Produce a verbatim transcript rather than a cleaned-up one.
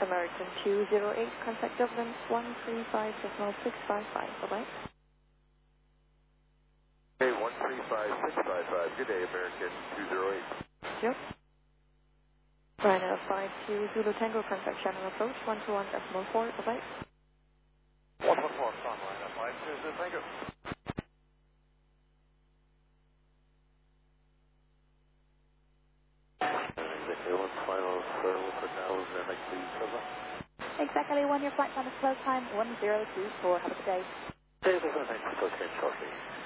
American two zero eight, contact Dublin one three five decimal six five five. Bye-bye. Okay, one three five six five five. Good day, American two zero eight. Yep. Ryanair five two Zulu Tango, contact Shannon approach one two one decimal four. Bye-bye. one one four, Tom, Ryanair five two Zulu Tango. Exactly one final, so we'll put now in the next lead cover. Exactly one, your flight time is close time one zero two four. Have a good day. Okay, we're going to make the shortly.